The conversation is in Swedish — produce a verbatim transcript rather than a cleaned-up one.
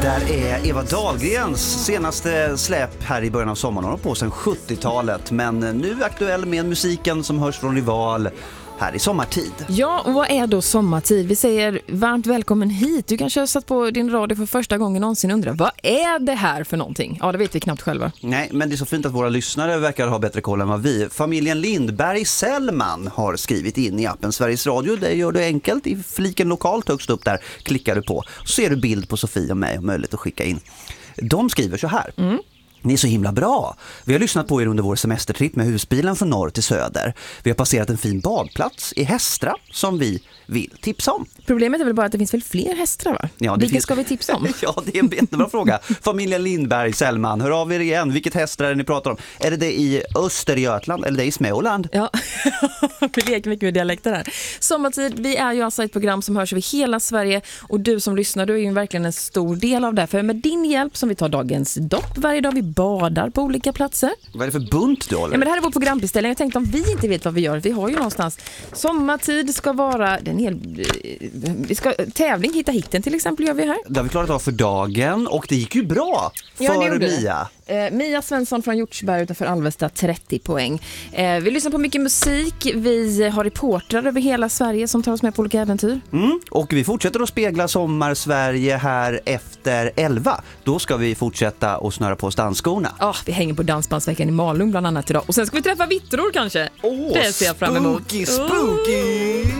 där är Eva Dahlgrens senaste släpp här i början av sommaren. Hon har på sedan sjuttiotalet, men nu aktuell med musiken som hörs från Rival här i sommartid. Ja, och vad är då sommartid? Vi säger varmt välkommen hit. Du kanske har satt på din radio för första gången någonsin och undrar, vad är det här för någonting? Ja, det vet vi knappt själva. Nej, men det är så fint att våra lyssnare verkar ha bättre koll än vad vi. Familjen Lindberg-Sellman har skrivit in i appen Sveriges Radio. Det gör du enkelt. I fliken lokalt högst upp där klickar du på. Så ser du bild på Sofie och mig och möjlighet att skicka in. De skriver så här. Mm. Ni är så himla bra. Vi har lyssnat på er under vår semestertripp med husbilen från norr till söder. Vi har passerat en fin badplats i Hästra som vi vill tipsa om. Problemet är väl bara att det finns väl fler hästar, va? Ja, Vilka finns... ska vi tipsa om? Ja, det är en jättebra fråga. Familjen Lindberg, Sellman, hör av er igen. Vilket hästar är det ni pratar om? Är det det i Östergötland eller det i Småland? Ja, vi leker mycket med dialekter här. Sommartid, vi är ju alltså ett program som hörs över hela Sverige och du som lyssnar, du är ju verkligen en stor del av det. För med din hjälp som vi tar dagens dopp varje dag, vi badar på olika platser. Vad är det för bunt då? Eller? Ja, men det här är vår programbeställning. Jag tänkte om vi inte vet vad vi gör. Vi har ju någonstans sommartid ska vara den hel... vi ska tävling hitta hitten till exempel gör vi här. Det har vi klarat av för dagen och det gick ju bra för ja, Mia. Eh, Mia Svensson från Hjortsberg utanför Alvesta, trettio poäng. Eh, vi lyssnar på mycket musik. Vi har reportrar över hela Sverige som tar oss med på olika äventyr. Mm, och vi fortsätter att spegla sommar-Sverige här efter elva. Då ska vi fortsätta att snöra på dansskorna. Ja, oh, vi hänger på Dansbandsveckan i Malung bland annat idag. Och sen ska vi träffa vittror kanske. Åh, det ser jag fram emot. Spooky, spooky!